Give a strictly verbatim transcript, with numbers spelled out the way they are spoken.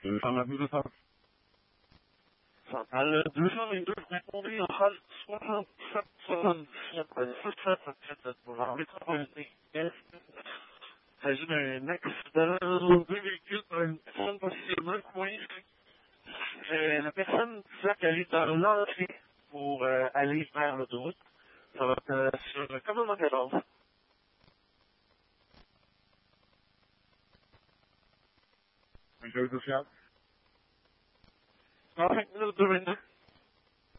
deux cents mètres de ça. Centrale deux cent vingt-deux, répondez en halte soixante-sept soixante-dix-sept, soixante-sept soixante-dix-sept, boulevard métropolitain Est. Il s'agit d'un accident où deux véhicules par une personne possiblement coincée. Euh, la personne disait qu'elle est dans l'entrée pour euh, aller vers l'autoroute. Ça va être euh, sur le commandement quatorze. Un jeu social. trente-cinq minutes de vingt-deux.